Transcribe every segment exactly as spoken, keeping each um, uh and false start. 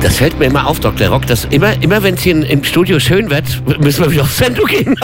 Das fällt mir immer auf, Doktor Rock, dass immer, immer wenn es hier im Studio schön wird, müssen wir wieder auf Sendung gehen.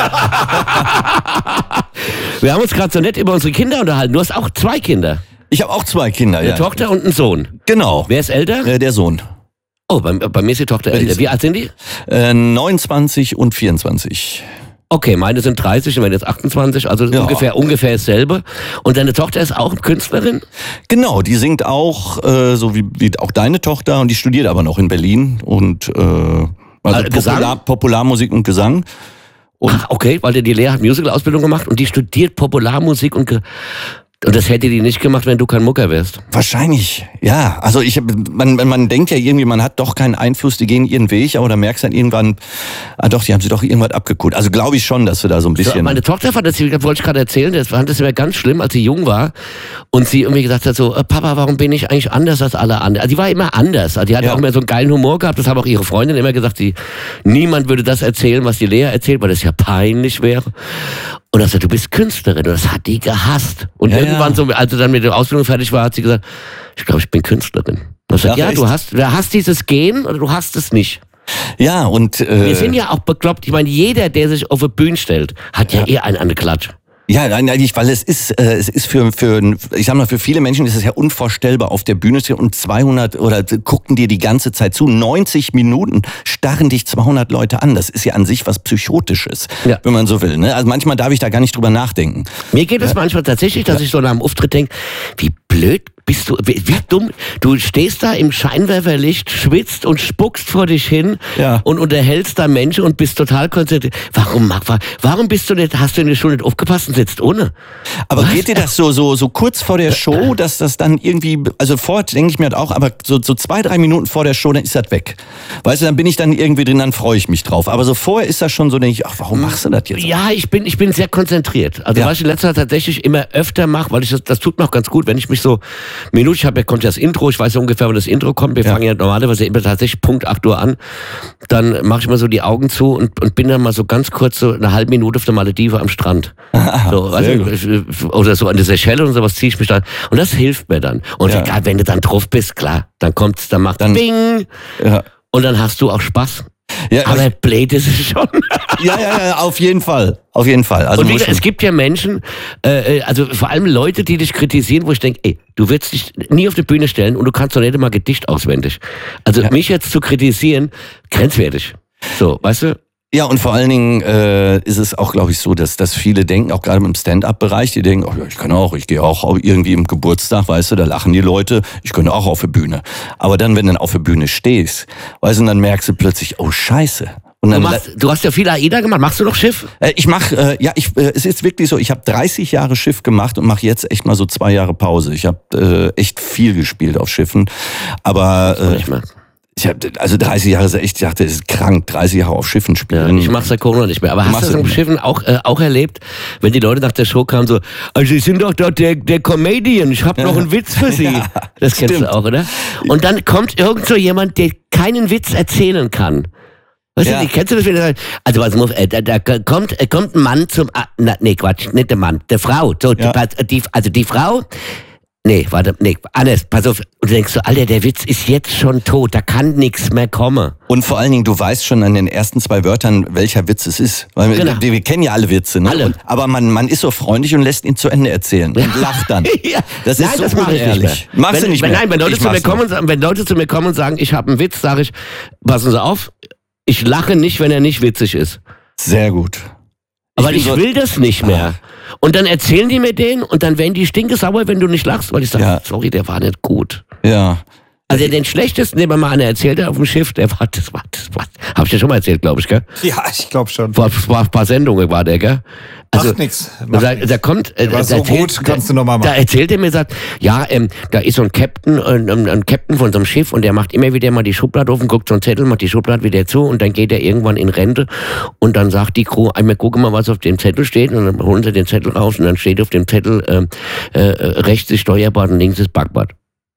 Wir haben uns gerade so nett über unsere Kinder unterhalten. Du hast auch zwei Kinder. Ich habe auch zwei Kinder, Eine ja. Tochter und einen Sohn. Genau. Wer ist älter? Äh, der Sohn. Oh, bei, bei mir ist die Tochter älter. Wie alt sind die? Äh, neunundzwanzig und vierundzwanzig. Okay, meine sind dreißig und meine jetzt achtundzwanzig, also Ja. ungefähr ungefähr dasselbe. Und deine Tochter ist auch Künstlerin? Genau, die singt auch, äh, so wie, wie auch deine Tochter, und die studiert aber noch in Berlin. Und äh, also Äh, Gesang? Popular, Popularmusik und Gesang. Und Ach, okay, weil die Lea hat Musical-Ausbildung gemacht und die studiert Popularmusik und... Ge Und das hätte die nicht gemacht, wenn du kein Mucker wärst. wahrscheinlich, ja. Also ich, man, man denkt ja irgendwie, man hat doch keinen Einfluss, die gehen ihren Weg, aber da merkst du dann irgendwann, ah doch, die haben sie doch irgendwas abgeguckt. Also glaube ich schon, dass wir da so ein bisschen... So, meine Tochter fand das, das wollte ich gerade erzählen, das fand das immer ganz schlimm, als sie jung war und sie irgendwie gesagt hat so, Papa, warum bin ich eigentlich anders als alle anderen? Also die war immer anders, also die hat Ja. auch immer so einen geilen Humor gehabt, das haben auch ihre Freundinnen immer gesagt, sie, niemand würde das erzählen, was die Lea erzählt, weil das ja peinlich wäre. Und er sagt, du bist Künstlerin. Und das hat die gehasst. Und Ja, irgendwann, ja. so, als sie dann mit der Ausbildung fertig war, hat sie gesagt, ich glaube, ich bin Künstlerin. Und ich sag, Ach, ja, echt? du hast, du hast dieses Gen oder du hast es nicht. Ja, und... Äh, Wir sind ja auch bekloppt. Ich meine, jeder, der sich auf eine Bühne stellt, hat ja, eher einen an der Klatsch. Ja, nein, nein, weil es ist, äh, es ist für, für, ich sag mal, für viele Menschen ist es ja unvorstellbar, auf der Bühne zu stehen und zweihundert oder gucken dir die ganze Zeit zu. neunzig Minuten starren dich zweihundert Leute an. Das ist ja an sich was Psychotisches, Ja. wenn man so will. Ne? Also manchmal darf ich da gar nicht drüber nachdenken. Mir geht es manchmal tatsächlich, dass ich so nach dem Auftritt denke, wie blöd bist du, wie, wie dumm. Du stehst da im Scheinwerferlicht, schwitzt und spuckst vor dich hin Ja. und unterhältst da Menschen und bist total konzentriert. Warum, Marc, warum bist du nicht, hast du in der Schule nicht aufgepasst und sitzt ohne? Aber geht dir das so, so, so kurz vor der Show, dass das dann irgendwie, also vorher denke ich mir halt auch, aber so, so zwei, drei Minuten vor der Show, dann ist das weg. Weißt du, dann bin ich dann irgendwie drin, dann freue ich mich drauf. Aber so vorher ist das schon so, denke ich, ach, warum machst du das jetzt? Ja, ich bin, ich bin sehr konzentriert. Also Ja. was ich in letzter Zeit tatsächlich immer öfter mache, weil ich das, das tut mir auch ganz gut, wenn ich mich so Minute, ich habe ja, kommt ja das Intro, ich weiß ja ungefähr, wann das Intro kommt, wir Ja. fangen ja normalerweise immer tatsächlich Punkt acht Uhr an, dann mache ich mal so die Augen zu und, und bin dann mal so ganz kurz so eine halbe Minute auf der Maledive am Strand. so, sehr also, oder so an der Seychelle und sowas ziehe ich mich dann und das hilft mir dann. Und Ja. egal, wenn du dann drauf bist, klar, dann kommt's, dann macht Dann- Bing Ja. und dann hast du auch Spaß. Ja, Aber blöd ist es schon. ja, ja, ja, auf jeden Fall. Auf jeden Fall. Also Und wie muss gesagt, es gibt ja Menschen, äh, äh, also vor allem Leute, die dich kritisieren, wo ich denke, ey, du wirst dich nie auf die Bühne stellen und du kannst doch nicht mal Gedicht auswendig. Also mich jetzt zu kritisieren, grenzwertig. So, weißt du? Ja, und vor allen Dingen äh, ist es auch, glaube ich, so, dass, dass viele denken, auch gerade im Stand-up-Bereich, die denken, oh ja, ich kann auch, ich gehe auch irgendwie im Geburtstag, weißt du, da lachen die Leute, ich könnte auch auf der Bühne. Aber dann, wenn du dann auf der Bühne stehst, weißt du, dann merkst du plötzlich, oh Scheiße. Und Du, dann, machst, du hast ja viel AIDA gemacht, machst du noch Schiff? äh, ich mach, äh, ja, ich, äh, es ist wirklich so, ich habe dreißig Jahre Schiff gemacht und mache jetzt echt mal so zwei Jahre Pause. Ich habe äh, echt viel gespielt auf Schiffen, aber äh, Nicht mehr. ich hab, also dreißig Jahre ist echt, ich dachte, das ist krank, dreißig Jahre auf Schiffen Ja, spielen. ich mach's seit Corona nicht mehr. Aber hast machst du das du auf nicht Schiffen auch, äh, auch erlebt, wenn die Leute nach der Show kamen so, also Sie sind doch dort der, der Comedian, ich habe noch einen Witz für Sie. Ja, das kennst stimmt. du auch, oder? Und dann kommt irgend so jemand, der keinen Witz erzählen kann. Weißt Ja. du, kennst du das wieder? Also was muss, äh, da, da kommt, äh, kommt ein Mann zum, ah, na, nee, Quatsch, nicht der Mann, der Frau, so, Ja. die, die, also die Frau, nee, warte, nee, anders, pass auf, und du denkst so, Alter, der Witz ist jetzt schon tot, da kann nichts mehr kommen. Und vor allen Dingen, du weißt schon an den ersten zwei Wörtern, welcher Witz es ist. Weil Genau. wir, wir kennen ja alle Witze, ne? Alle. Und, aber man, man ist so freundlich und lässt ihn zu Ende erzählen und lacht dann. Ja. Das Nein, ist so das mach ich nicht unehrlich. mehr. Machst wenn, du nicht wenn, mehr? Nein, wenn Leute, Ich zu mir mach's kommen, noch. und sagen- wenn Leute zu mir kommen und sagen, ich habe einen Witz, sage ich, passen Sie auf, ich lache nicht, wenn er nicht witzig ist. Sehr gut. Aber bin ich, so- will das nicht mehr. Und dann erzählen die mir den und dann werden die stinkesauer, wenn du nicht lachst, weil ich sage, Ja. sorry, der war nicht gut. Ja. Also den schlechtesten, den mir mal einer erzählt hat auf dem Schiff, der war, das war, das war, hab ich dir schon mal erzählt, glaube ich, gell? Ja, ich glaube schon. Vor, vor ein paar Sendungen war der, gell? Also, Macht nix. Da, Macht nix. da kommt, äh, Der war da so erzählt- gut, kannst du noch mal Da machen. erzählt er mir, sagt, ja, ähm, da ist so ein Captain, ein, ein, ein Captain von so einem Schiff und der macht immer wieder mal die Schublade auf und guckt so einen Zettel, macht die Schublade wieder zu und dann geht er irgendwann in Rente und dann sagt die Crew, einmal gucken mal, was auf dem Zettel steht und dann holen sie den Zettel raus und dann steht auf dem Zettel, ähm, äh, rechts ist Steuerbord und links ist Backbord.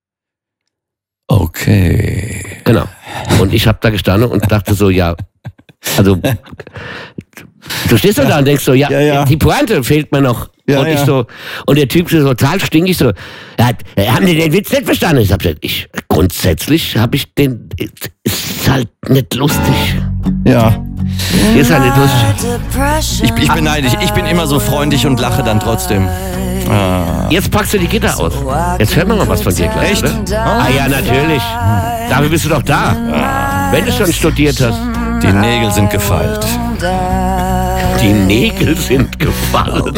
Okay. Genau. Und ich habe da gestanden und dachte so, ja, also du stehst doch da und denkst so, ja, Ja, ja. die Pointe fehlt mir noch. Ja, und ich ja. so, und der Typ so total stinkig so, ja, haben die den Witz nicht verstanden? Ich hab gesagt, ich, grundsätzlich habe ich den, Ist halt nicht lustig. Ja. Ist halt nicht lustig. Ich, ich bin neidisch. Ich bin immer so freundlich und lache dann trotzdem. Ah. Jetzt packst du die Gitter aus. Jetzt hören wir mal was von dir gleich, Echt? oder? Ah ja, natürlich. Dafür bist du doch da. Wenn du schon studiert hast. Die Nägel sind gefeilt. Die Nägel sind gefallen.